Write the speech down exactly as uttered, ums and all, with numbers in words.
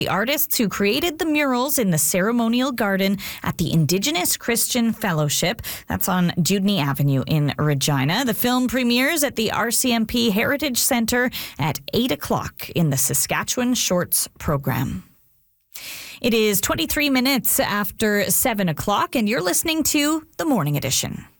The artists who created the murals in the ceremonial garden at the Indigenous Christian Fellowship. That's on Dewdney Avenue in Regina. The film premieres at the R C M P Heritage Centre at eight o'clock in the Saskatchewan Shorts program. It is twenty-three minutes after seven o'clock, and you're listening to The Morning Edition.